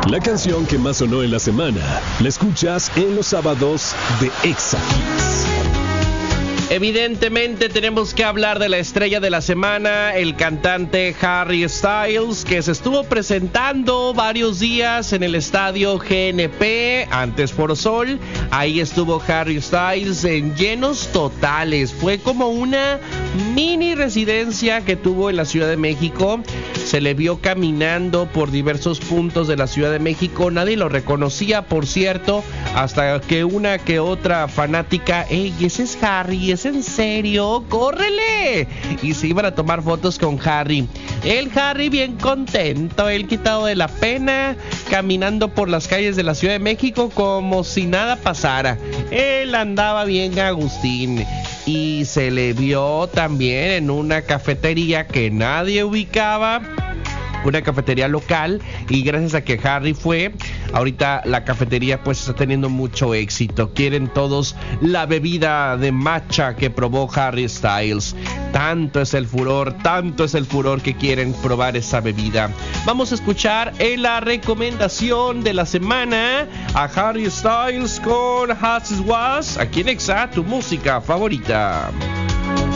La canción que más sonó en la semana, la escuchas en los sábados de Exa Hits. Evidentemente tenemos que hablar de la estrella de la semana, el cantante Harry Styles, que se estuvo presentando varios días en el estadio GNP, antes Foro Sol. Ahí estuvo Harry Styles en llenos totales. Fue como una mini residencia que tuvo en la Ciudad de México. Se le vio caminando por diversos puntos de la Ciudad de México. Nadie lo reconocía, por cierto, hasta que una que otra fanática, ¡ey, ese es Harry! ¿Es en serio? ¡Córrele! Y se iban a tomar fotos con Harry. El Harry bien contento, él quitado de la pena, caminando por las calles de la Ciudad de México como si nada pasara. Él andaba bien Agustín. Y se le vio también en una cafetería que nadie ubicaba, una cafetería local, y gracias a que Harry fue, ahorita la cafetería pues está teniendo mucho éxito. Quieren todos la bebida de matcha que probó Harry Styles. Tanto es el furor que quieren probar esa bebida. Vamos a escuchar en la recomendación de la semana a Harry Styles con As It Was, aquí en Exa, tu música favorita.